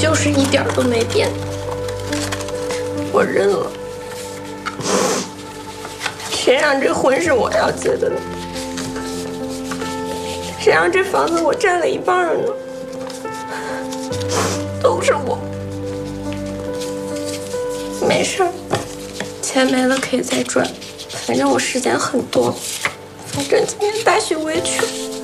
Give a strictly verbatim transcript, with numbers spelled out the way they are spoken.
就是一点都没变。我认了。谁让这婚是我要结的呢？谁让这房子我占了一半呢？都是我。没事儿，钱没了可以再赚，反正我时间很多。反正今年大学我也去了。